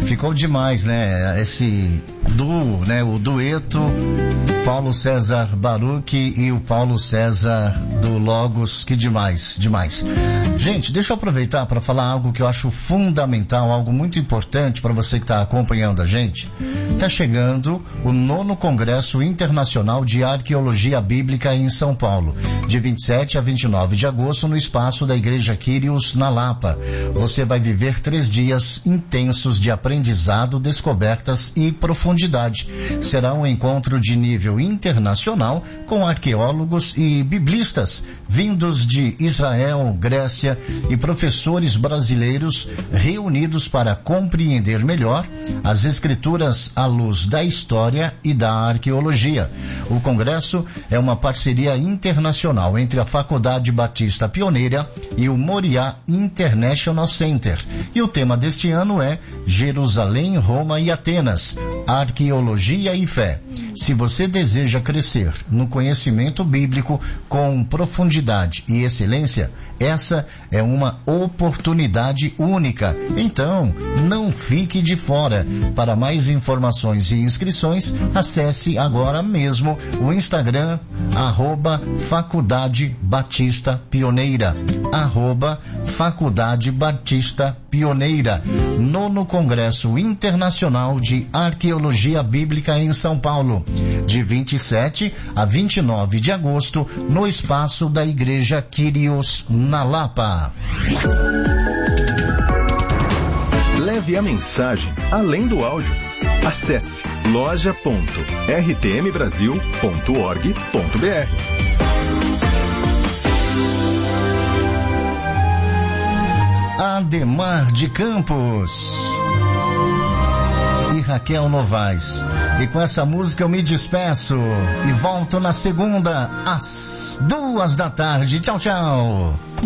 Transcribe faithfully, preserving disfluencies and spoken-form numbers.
Ficou demais, né? Esse duo, né? O dueto Paulo César Baruch e o Paulo César do Logos, que demais, demais. Gente, deixa eu aproveitar para falar algo que eu acho fundamental, algo muito importante para você que está acompanhando a gente. Está chegando o nono Congresso Internacional de Arqueologia Bíblica em São Paulo, de vinte e sete a vinte e nove de agosto, no espaço da Igreja Quírios, na Lapa. Você vai viver três dias intensos de aprendizado, descobertas e profundidade. Será um encontro de nível internacional com arqueólogos e biblistas vindos de Israel, Grécia e professores brasileiros reunidos para compreender melhor as escrituras à luz da história e da arqueologia. O congresso é uma parceria internacional entre a Faculdade Batista Pioneira e o Moriá International Center. E o tema deste ano é Jerusalém, Roma e Atenas, Arqueologia e Fé. Se você deseja crescer no conhecimento bíblico com profundidade e excelência, essa é uma oportunidade única. Então, não fique de fora. Para mais informações e inscrições, acesse agora mesmo o Instagram, arroba Faculdade Batista Pioneira, arroba Faculdade Batista Pioneira. Nono Congresso Internacional de Arqueologia Bíblica em São Paulo, de vinte e sete a vinte e nove de agosto, no espaço da Igreja Quírios, na Lapa. Leve a mensagem além do áudio. Acesse loja ponto r t m brasil ponto org ponto b r. Ademar de Campos e Raquel Novaes. E com essa música eu me despeço e volto na segunda às duas da tarde. Tchau, tchau.